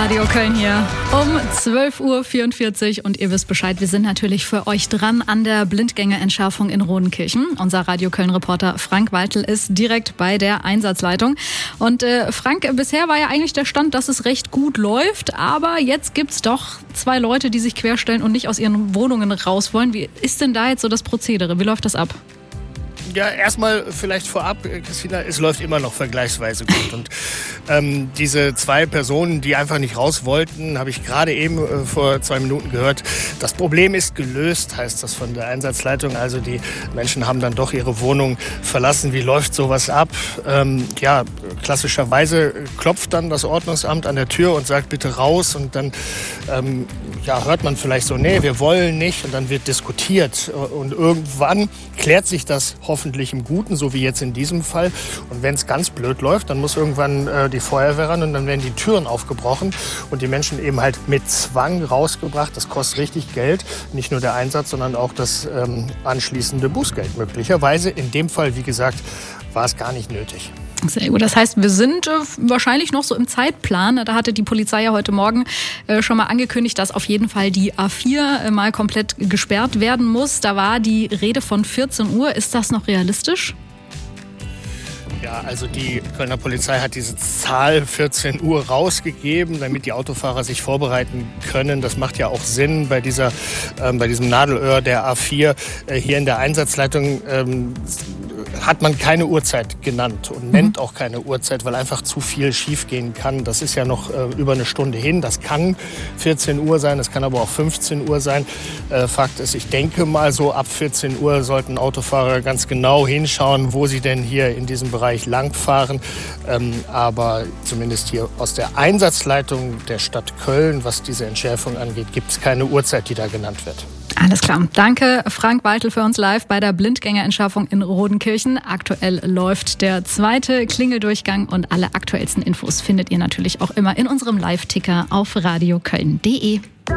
Radio Köln hier um 12.44 Uhr und ihr wisst Bescheid, wir sind natürlich für euch dran an der Blindgängerentschärfung in Rodenkirchen. Unser Radio Köln-Reporter Frank Waltel ist direkt bei der Einsatzleitung. Und Frank, bisher war ja eigentlich der Stand, dass es recht gut läuft, aber jetzt gibt's doch 2 Leute, die sich querstellen und nicht aus ihren Wohnungen raus wollen. Wie ist denn da jetzt so das Prozedere? Wie läuft das ab? Ja, erstmal vielleicht vorab, Christina, es läuft immer noch vergleichsweise gut. Und diese 2 Personen, die einfach nicht raus wollten, habe ich gerade eben vor 2 Minuten gehört. Das Problem ist gelöst, heißt das von der Einsatzleitung. Also die Menschen haben dann doch ihre Wohnung verlassen. Wie läuft sowas ab? Klassischerweise klopft dann das Ordnungsamt an der Tür und sagt, bitte raus. Und dann hört man vielleicht so, nee, wir wollen nicht. Und dann wird diskutiert. Und irgendwann klärt sich das hoffentlich im Guten, so wie jetzt in diesem Fall. Und wenn es ganz blöd läuft, dann muss irgendwann die Feuerwehr ran und dann werden die Türen aufgebrochen und die Menschen eben halt mit Zwang rausgebracht. Das kostet richtig Geld. Nicht nur der Einsatz, sondern auch das anschließende Bußgeld möglicherweise. In dem Fall, wie gesagt, war es gar nicht nötig. Sehr gut. Das heißt, wir sind wahrscheinlich noch so im Zeitplan. Da hatte die Polizei ja heute Morgen schon mal angekündigt, dass auf jeden Fall die A4 mal komplett gesperrt werden muss. Da war die Rede von 14 Uhr. Ist das noch realistisch? Ja, also die Kölner Polizei hat diese Zahl 14 Uhr rausgegeben, damit die Autofahrer sich vorbereiten können. Das macht ja auch Sinn bei diesem Nadelöhr der A4. Hier in der Einsatzleitung hat man keine Uhrzeit genannt und nennt auch keine Uhrzeit, weil einfach zu viel schiefgehen kann. Das ist ja noch über eine Stunde hin. Das kann 14 Uhr sein, das kann aber auch 15 Uhr sein. Fakt ist, ich denke mal so ab 14 Uhr sollten Autofahrer ganz genau hinschauen, wo sie denn hier in diesem Bereich langfahren. Aber zumindest hier aus der Einsatzleitung der Stadt Köln, was diese Entschärfung angeht, gibt es keine Uhrzeit, die da genannt wird. Alles klar. Danke, Frank Waltel, für uns live bei der Blindgängerentschärfung in Rodenkirchen. Aktuell läuft der 2. Klingeldurchgang und alle aktuellsten Infos findet ihr natürlich auch immer in unserem Live-Ticker auf radioköln.de.